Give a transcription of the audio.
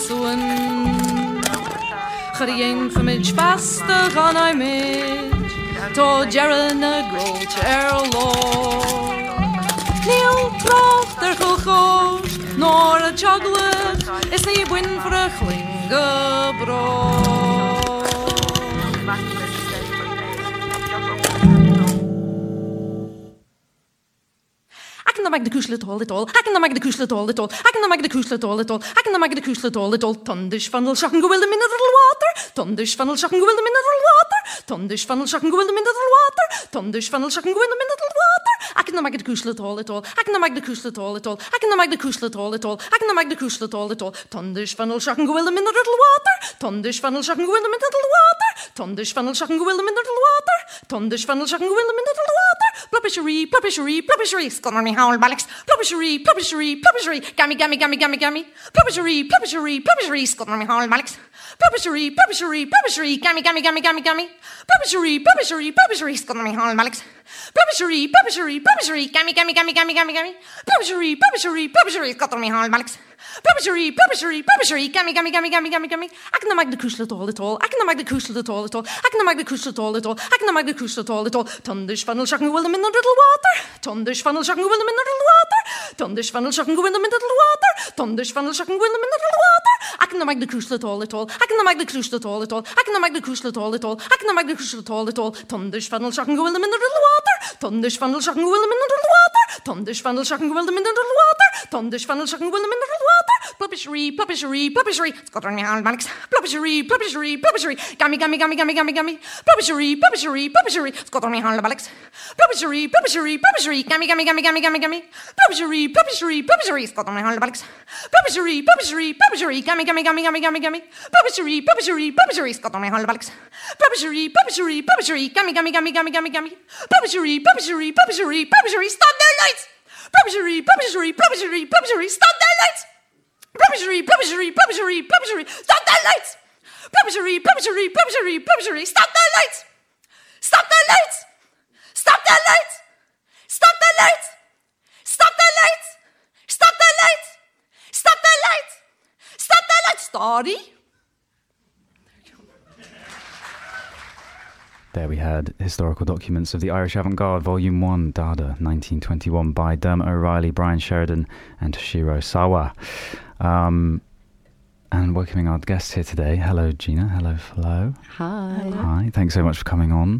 swin. Chyrring famid fasta gan I mid, to Jaran a grolt law. Neil trocht chulchos, nor a chocolate, is nie win for a chlinga bro. I can make the kushlet all at all. I can make the kushlet all at all. I can make the kushlet all at all. I can make the kushlet all at all. Tundish funnel shock and go in the mineral water. Tundish funnel shock and go in the mineral water. Tundish funnel shock and go in the mineral water. Tundish funnel shock and go in the mineral water. I can make the kushlet all at all. I can make the kushlet all at all. I can make the kushlet all at all. I can make the kushlet all at all. Tundish funnel shock and go in the mineral water. Tundish funnel shock and go in the mineral water. Tundish funnel shock and go in the mineral water. Tundish funnel shock and go in the mineral water. Pluppishery, pluppishery, pluppishery. Scunner me howl ballocks. Pluppishery, pluppishery, pluppishery. Gammy, gammy, gammy, gammy, gammy. Pluppishery, pluppishery, pluppishery. Scunner me howl ballocks. Pluppishery, pluppishery, pluppishery. Gammy, gammy, gammy, gammy, gammy. Pluppishery, pluppishery, pluppishery. Scunner me howl ballocks. Pluppishery, pluppishery, pluppishery. Gammy, gammy, gammy, gammy, gammy, gammy. Pluppishery, pluppishery, pluppishery. Scunner me howl ballocks. Pluppishery, pluppishery, pluppishery. Gammy, gammy, gammy, gammy, gammy, gammy. I can make the kushlet all at all. I can make the kushlet at all at all. I can make the kushlet all at all. I can make the kushlet all at all. Tundish funnel shock and go in the mineral water. Tundish funnel shock and go in the mineral water. Tundish funnel shock and go in the mineral water. Tundish funnel shock and go in the mineral water. I can make the kushlet all at all. I can make the kushlet all at all. I can make the kushlet all at all. I can make the kushlet all at all. Tundish funnel shock and go in the mineral water. Tundish funnel shock and go in the mineral water. Tundish funnel shock and go in the mineral water. Tundish funnel shock and go in the mineral water. Pluppishery, pluppishery, pluppishery. Scott on me hand, Manix. Pluppishery, pluppishery, pluppishery. Gammy, gammy, gammy, gammy, gammy, gammy. Pluppishery, pluppishery, pluppishery. Scott on me hand, Manix. Pluppishery, pluppishery, pluppishery. Gammy, gammy, gammy, gammy, gammy, gammy. Pluppishery, pluppishery, pluppishery. Scott on me hand, Manix. Pluppishery, pluppishery, pluppishery. Gammy, gammy, gammy, gammy, gammy, gammy. Pluppishery, pluppishery, pluppishery. Scott on me hand, Manix. Pluppishery, pluppishery, pluppishery. Gammy, gammy, gammy, gammy, gammy, gammy. Pluppishery, pluppishery, pluppishery, pluppishery. Stop their lights. Pluppishery, pluppishery, pluppishery, pluppishery. Stop their lights. Pluppishery, pluppishery, pluppishery, pluppishery. Stop their lights. Pluppishery, pluppishery, pluppishery, pluppishery. Stop their lights. Stop their lights. Stop their lights. Stop their lights. Stop their lights. Stop their lights. Stop their lights. Stop their lights. Starry. There we had Historical Documents of the Irish Avant-Garde, Volume 1, Dada, 1921, by Dermot O'Reilly, Brian Sheridan, and Toshiro Sawa. And welcoming our guests here today. Hello, Gina. Hello, Flo. Hi. Hi. Thanks so much for coming on.